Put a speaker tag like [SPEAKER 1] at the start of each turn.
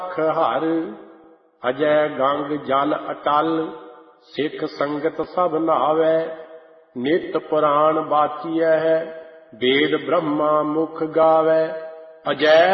[SPEAKER 1] ਹਰ ਅਜੈ ਗੰਗ ਜਲ ਅਟਲ, ਸਿੱਖ ਸੰਗਤ ਸਭ ਨਾਵੈ, ਨਿਤ ਪੁਰਾਣ ਬਾਚੀਐ, ਵੇਦ ਬ੍ਰਹਮਾ ਮੁਖ ਗਾਵੈ। ਅਜੈ